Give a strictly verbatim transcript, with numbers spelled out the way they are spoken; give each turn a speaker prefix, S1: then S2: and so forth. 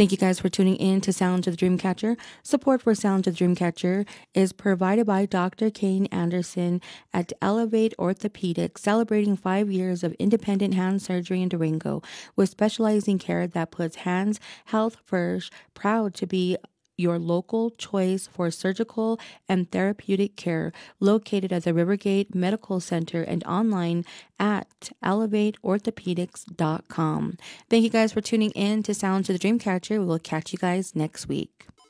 S1: Thank you guys for tuning in to Sounds of the Dreamcatcher. Support for Sounds of the Dreamcatcher is provided by Doctor Kane Anderson at Elevate Orthopedics, celebrating five years of independent hand surgery in Durango with specializing care that puts hands health first. Proud to be your local choice for surgical and therapeutic care, located at the Rivergate Medical Center and online at elevate orthopedics dot com. Thank you guys for tuning in to Sounds of the Dreamcatcher. We will catch you guys next week.